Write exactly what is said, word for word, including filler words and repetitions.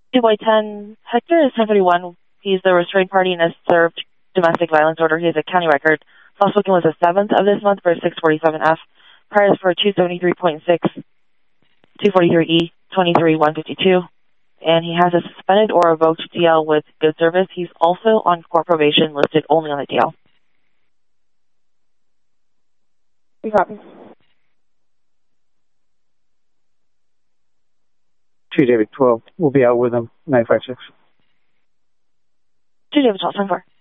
two by ten, Hector is ten thirty-one. He's the restrained party and has served domestic violence order. He has a county record. Last booking was the seventh of this month for six forty-seven F. Prior is for two seventy-three point six, two forty-three E, twenty-three one fifty-two. And he has a suspended or revoked D L with good service. He's also on court probation, listed only on the D L. You copy? two David twelve. We'll be out with him, nine five six. two David twelve, ten four.